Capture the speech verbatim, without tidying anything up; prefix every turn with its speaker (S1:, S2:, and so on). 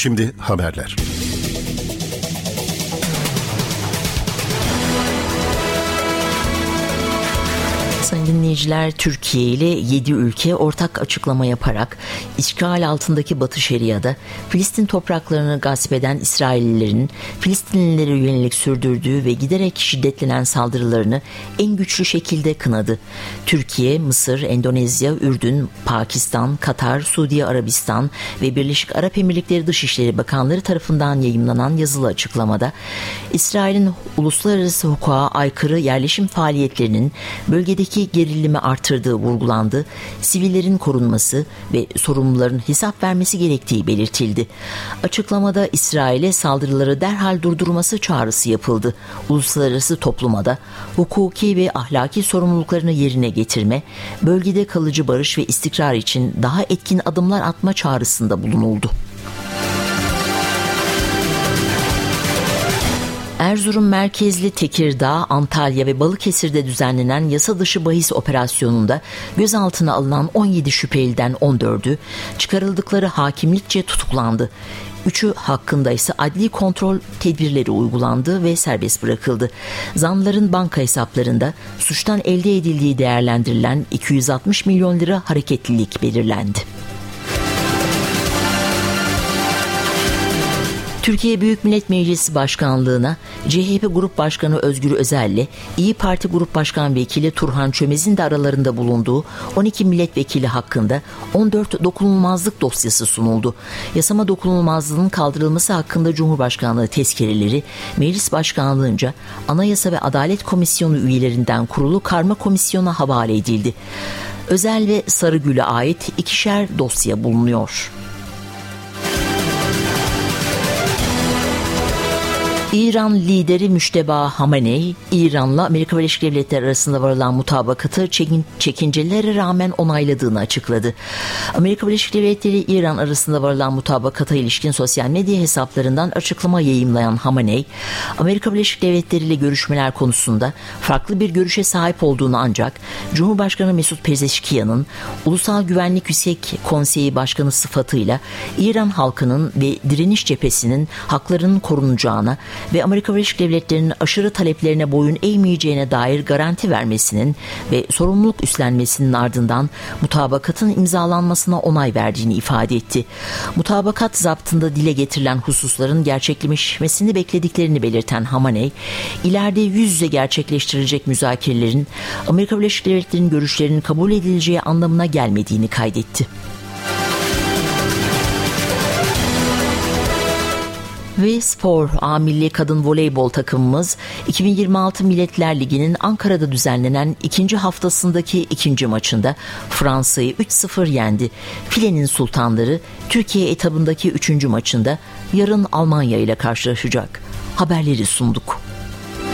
S1: Şimdi haberler.
S2: Sayın dinleyiciler, Türkiye ile yedi ülke ortak açıklama yaparak işgal altındaki Batı Şeria'da Filistin topraklarını gasp eden İsraillilerin Filistinlilere yönelik sürdürdüğü ve giderek şiddetlenen saldırılarını en güçlü şekilde kınadı. Türkiye, Mısır, Endonezya, Ürdün, Pakistan, Katar, Suudi Arabistan ve Birleşik Arap Emirlikleri Dışişleri Bakanları tarafından yayımlanan yazılı açıklamada İsrail'in uluslararası hukuka aykırı yerleşim faaliyetlerinin bölgedeki gerilimi artırdığı vurgulandı, sivillerin korunması ve sorumluların hesap vermesi gerektiği belirtildi. Açıklamada İsrail'e saldırıları derhal durdurması çağrısı yapıldı. Uluslararası topluma da hukuki ve ahlaki sorumluluklarını yerine getirme, bölgede kalıcı barış ve istikrar için daha etkin adımlar atma çağrısında bulunuldu. Erzurum merkezli Tekirdağ, Antalya ve Balıkesir'de düzenlenen yasa dışı bahis operasyonunda gözaltına alınan on yedi şüpheliden on dördü çıkarıldıkları hakimlikçe tutuklandı. Üçü hakkında ise adli kontrol tedbirleri uygulandı ve serbest bırakıldı. Zanlıların banka hesaplarında suçtan elde edildiği değerlendirilen iki yüz altmış milyon lira hareketlilik belirlendi. Türkiye Büyük Millet Meclisi Başkanlığı'na C H P Grup Başkanı Özgür Özel ile İYİ Parti Grup Başkan Vekili Turhan Çömez'in de aralarında bulunduğu on iki milletvekili hakkında on dört dokunulmazlık dosyası sunuldu. Yasama dokunulmazlığının kaldırılması hakkında Cumhurbaşkanlığı tezkereleri Meclis Başkanlığı'nca Anayasa ve Adalet Komisyonu üyelerinden kurulu karma komisyona havale edildi. Özel ve Sarıgül'e ait ikişer dosya bulunuyor. İran lideri Müşteba Hamenei, İran'la Amerika Birleşik Devletleri arasında varılan mutabakatı çekin, çekincelere rağmen onayladığını açıkladı. Amerika Birleşik Devletleri ile İran arasında varılan mutabakata ilişkin sosyal medya hesaplarından açıklama yayımlayan Hamenei, Amerika Birleşik Devletleri ile görüşmeler konusunda farklı bir görüşe sahip olduğunu ancak Cumhurbaşkanı Mesut Pezeşkiyan'ın Ulusal Güvenlik Yüksek Konseyi Başkanı sıfatıyla İran halkının ve direniş cephesinin haklarının korunacağına ve Amerika Birleşik Devletleri'nin aşırı taleplerine boyun eğmeyeceğine dair garanti vermesinin ve sorumluluk üstlenmesinin ardından mutabakatın imzalanmasına onay verdiğini ifade etti. Mutabakat zaptında dile getirilen hususların gerçekleşmesini beklediklerini belirten Hamenei, ileride yüz yüze gerçekleştirilecek müzakerelerin Amerika Birleşik Devletleri'nin görüşlerinin kabul edileceği anlamına gelmediğini kaydetti. Ve spor, A Milli Kadın Voleybol takımımız iki bin yirmi altı Milletler Ligi'nin Ankara'da düzenlenen ikinci haftasındaki ikinci maçında Fransa'yı üç sıfır yendi. Filenin sultanları Türkiye etabındaki üçüncü maçında yarın Almanya ile karşılaşacak. Haberleri sunduk.